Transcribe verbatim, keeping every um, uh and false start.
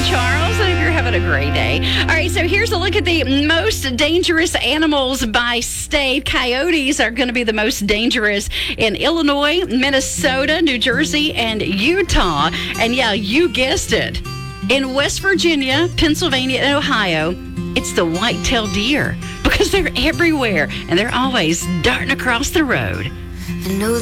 Charles. I hope you're having a great day. All right, so here's a look at the most dangerous animals by state. Coyotes are going to be the most dangerous in Illinois, Minnesota, New Jersey, and Utah. And yeah, you guessed it. In West Virginia, Pennsylvania, and Ohio, it's the white-tailed deer because they're everywhere and they're always darting across the road. I know